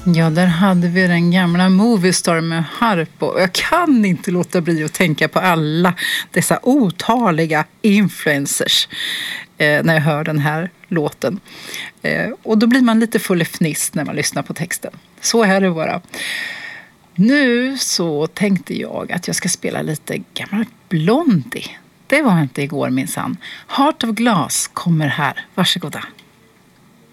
Ja, där hade vi den gamla Moviestar med Harpo. Jag kan inte låta bli att tänka på alla dessa otaliga influencers när jag hör den här låten. Och då blir man lite full i fniss när man lyssnar på texten. Så är det bara. Nu så tänkte jag att jag ska spela lite gammal Blondie. Det var inte igår minsann. Heart of Glass kommer här. Varsågoda.